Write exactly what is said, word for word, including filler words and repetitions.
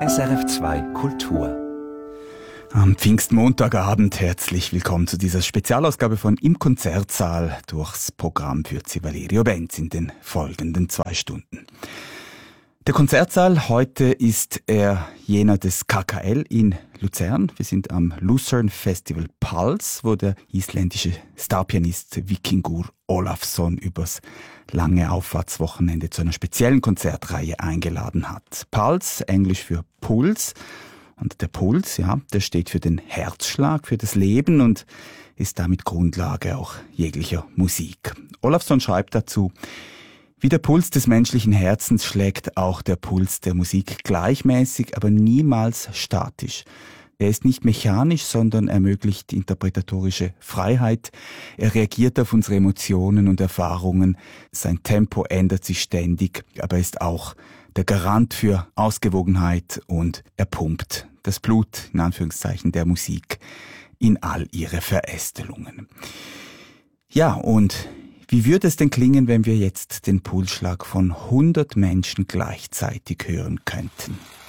S R F zwei Kultur. Am Pfingstmontagabend herzlich willkommen zu dieser Spezialausgabe von Im Konzertsaal. Durchs Programm führt sie Valerio Benz in den folgenden zwei Stunden. Der Konzertsaal, heute ist er jener des K K L in Luzern. Wir sind am Lucerne Festival Pulse, wo der isländische Starpianist Víkingur Ólafsson übers lange Auffahrtswochenende zu einer speziellen Konzertreihe eingeladen hat. Pulse, Englisch für Puls. Und der Puls, ja, der steht für den Herzschlag, für das Leben und ist damit Grundlage auch jeglicher Musik. Ólafsson schreibt dazu: Wie der Puls des menschlichen Herzens schlägt auch der Puls der Musik gleichmäßig, aber niemals statisch. Er ist nicht mechanisch, sondern ermöglicht interpretatorische Freiheit. Er reagiert auf unsere Emotionen und Erfahrungen. Sein Tempo ändert sich ständig, aber ist auch der Garant für Ausgewogenheit und er pumpt das Blut, in Anführungszeichen, der Musik in all ihre Verästelungen. Ja, und wie würde es denn klingen, wenn wir jetzt den Pulsschlag von hundert Menschen gleichzeitig hören könnten?